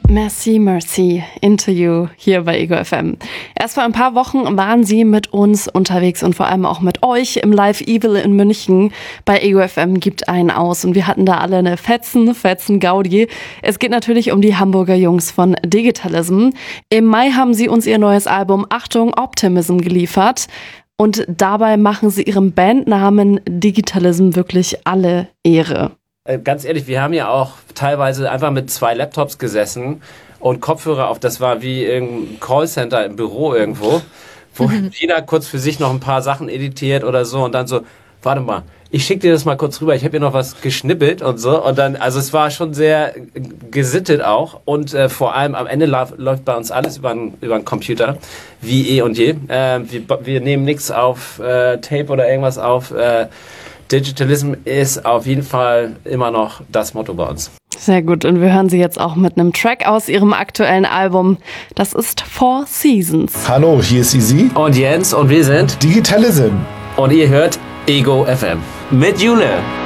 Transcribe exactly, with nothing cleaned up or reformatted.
Merci, Merci, Interview hier bei Ego F M. Erst vor ein paar Wochen waren sie mit uns unterwegs und vor allem auch mit euch im Live Evil in München. Bei Ego F M gibt einen aus und wir hatten da alle eine Fetzen, Fetzen Gaudi. Es geht natürlich um die Hamburger Jungs von Digitalism. Im Mai haben sie uns ihr neues Album Achtung Optimism geliefert und dabei machen sie ihrem Bandnamen Digitalism wirklich alle Ehre. Ganz ehrlich, wir haben ja auch teilweise einfach mit zwei Laptops gesessen und Kopfhörer auf. Das war wie ein Callcenter im Büro irgendwo, wo mhm. jeder kurz für sich noch ein paar Sachen editiert oder so und dann so, warte mal, ich schicke dir das mal kurz rüber, ich habe hier noch was geschnippelt und so. Und dann, also es war schon sehr gesittet auch und äh, vor allem am Ende lauf, läuft bei uns alles über einen Computer, wie eh und je. Äh, wir, wir nehmen nichts auf äh, Tape oder irgendwas auf. Äh, Digitalism ist auf jeden Fall immer noch das Motto bei uns. Sehr gut, und wir hören sie jetzt auch mit einem Track aus ihrem aktuellen Album. Das ist Four Seasons. Hallo, hier ist Easy. Und Jens und wir sind Digitalism. Und ihr hört Ego F M mit Jule.